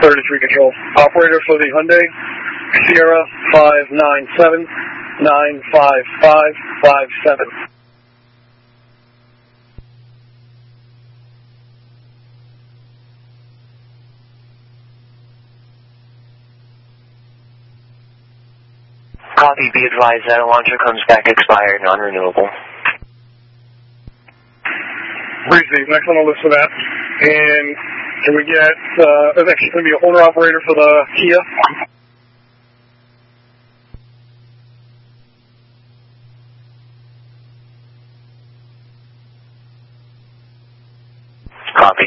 33 control. Operator for the Hyundai Sierra 597 95557. Copy, be advised that a launcher comes back expired, non-renewable. Breezy, next on the list for that. And can we get, there's actually going to be an owner-operator for the Kia. Copy.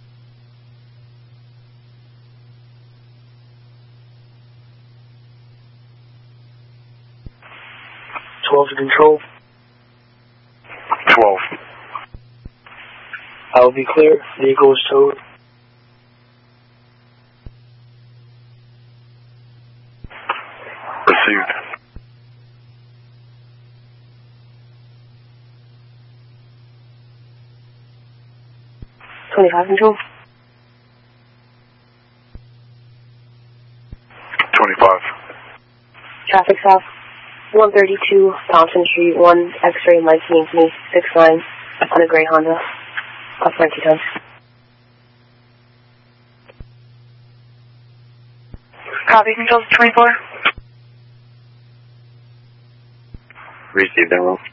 To control. 12. I will be clear. Vehicle is towed. Received. Control. 25. Traffic stop. 132 Thompson Street, 1 X-ray Mike Yankee, 69 on a gray Honda. Up 20 times. Copy, control 24. Received, Emerald.